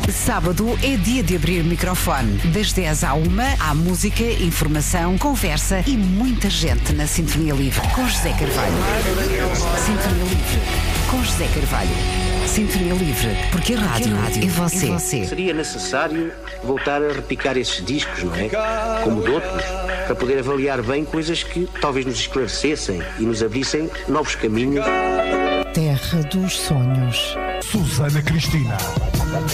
Sábado é dia de abrir microfone. Das 10 à 1, há música, informação, conversa e muita gente na Sintonia Livre. Com José Carvalho. Sintonia Livre. Com José Carvalho. Sintonia Livre. Porque a rádio é você. Seria necessário voltar a repicar esses discos, não é? Como de outros, para poder avaliar bem coisas que talvez nos esclarecessem e nos abrissem novos caminhos. Terra dos Sonhos. Susana Cristina.